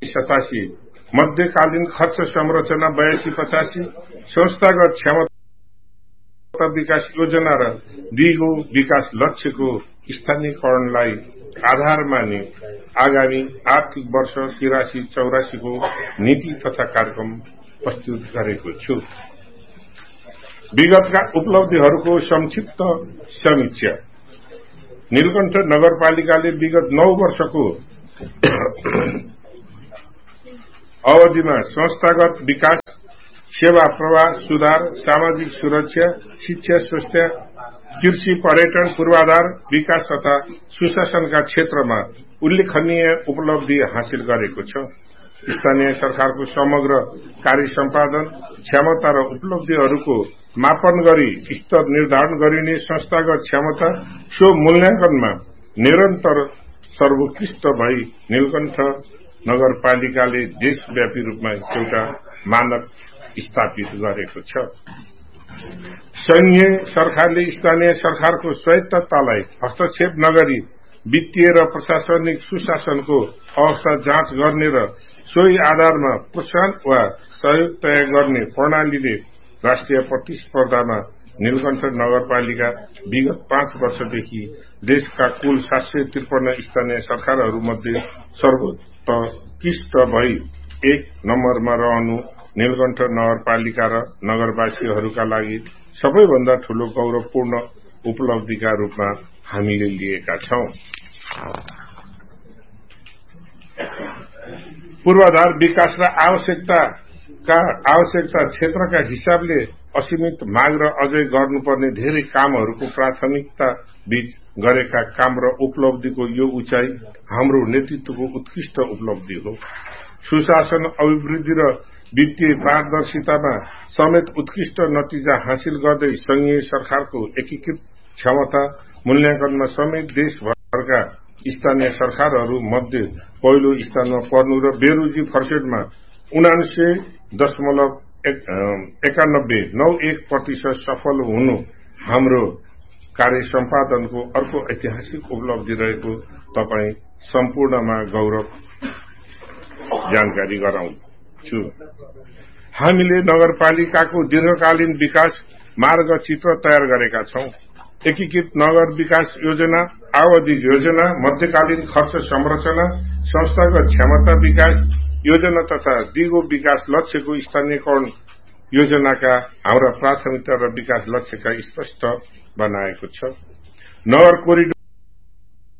87, मध्यकालीन खर्च संरचना 82-85, संस्थागत क्षमता विकास योजना र दिगो विकास लक्ष्यको स्थानीयकरणलाई आधार मानि आगामी आर्थिक वर्ष 83-84 को नीति तथा कार्यक्रम प्रस्तुत गरेको छु। विगतका उपलब्धिहरूको संक्षिप्त समीक्षा। नीलकण्ठ नगरपालिकाले विगत 9 वर्षको अवधिमा संस्थागत विकास, सेवा प्रवाह सुधार, सामाजिक सुरक्षा, शिक्षा, स्वास्थ्य, कृषि, पर्यटन, पूर्वाधार विकास तथा सुशासनका क्षेत्रमा उल्लेखनीय उपलब्धि हासिल गरेको छ। स्थानीय सरकारको समग्र कार्य सम्पादन क्षमता र उपलब्धिहरूको मापन गरी स्तर निर्धारण गरिने संस्थागत क्षमता, सो मूल्याङ्कनमा निरन्तर सर्वोत्कृष्ट भई नीलकण्ठ नगरपालिकाले देशव्यापी रूपमा एउटा मानक स्थापित गरेको छ। संघीय सरकारले स्थानीय सरकारको स्वायत्ततालाई हस्तक्षेप नगरी वित्तीय र प्रशासनिक सुशासनको अवस्था जाँच गर्ने र सोही आधारमा प्रोत्साहन वा सहयोग तय गर्ने प्रणालीले राष्ट्रिय प्रतिस्पर्धामा नीलकण्ठ नगरपालिका विगत 5 वर्षदेखि देशका कुल 753 स्थानीय सरकारहरूमध्ये सर्वोत्कृष्ट भई 1 नम्बरमा रहनु नीलकण्ठ नगरपालिका र नगरवासीहरूका लागि सबैभन्दा ठूलो गौरवपूर्ण उपलब्धिका रूपमा हामीले लिएका छौं। पूर्वाधार विकास र आवश्यकता क्षेत्रका हिसाबले असीमित माग र अझै गर्नुपर्ने धेरै कामहरूको प्राथमिकता बीच गरेका काम र उपलब्धिको यो उचाइ हाम्रो नेतृत्वको उत्कृष्ट उपलब्धि हो। सुशासन, अभिवृद्धि र वित्तीय पारदर्शितामा समेत उत्कृष्ट नतिजा हासिल गर्दै संघीय सरकारको एकीकृत क्षमता मूल्याङ्कनमा समेत देशभरका स्थानीय सरकारहरू मध्ये पहिलो स्थानमा पर्नु र बेरोजी पर्सेन्टमा 99.91% सफल हुनु हाम्रो कार्य सम्पादनको अर्को ऐतिहासिक उपलब्धि रहेको तपाई सम्पूर्णमा गौरव जानकारी गराउँछु। हामीले नगरपालिकाको दीर्घकालीन विकास मार्ग चित्र तयार गरेका छौं। एकीकृत नगर विकास योजना, आवधि योजना, मध्यकालीन खर्च संरचना, संस्थागत क्षमता विकास योजना तथा दिगो विकास लक्ष्यको स्थानीयकरण योजनाका हाम्रा प्राथमिकता र विकास लक्ष्यका स्पष्ट बनाएको छ। नगर कोरिडोर